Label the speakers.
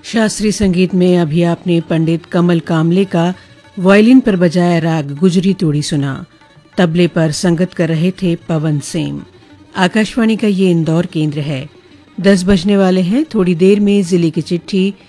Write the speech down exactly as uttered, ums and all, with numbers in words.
Speaker 1: शास्त्रीय संगीत में अभी आपने पंडित कमल कामले का वायलिन पर बजाया राग गुजरी तोड़ी सुना। तबले पर संगत कर रहे थे पवन सेम। आकाशवाणी का ये इंदौर केंद्र है। दस बजने वाले हैं। थोड़ी देर में जिले की चिट्ठी